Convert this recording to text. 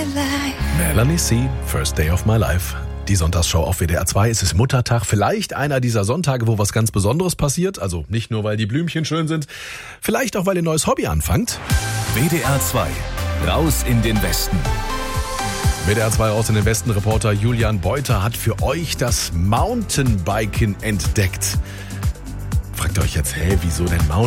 Melanie C., First Day of My Life. Die Sonntagsshow auf WDR 2. Es ist Muttertag. Vielleicht einer dieser Sonntage, wo was ganz Besonderes passiert. Also nicht nur, weil die Blümchen schön sind. Vielleicht auch, weil ihr neues Hobby anfangt. WDR 2. Raus in den Westen. WDR 2 raus in den Westen. Reporter Julian Beuter hat für euch das Mountainbiken entdeckt. Fragt ihr euch jetzt, wieso denn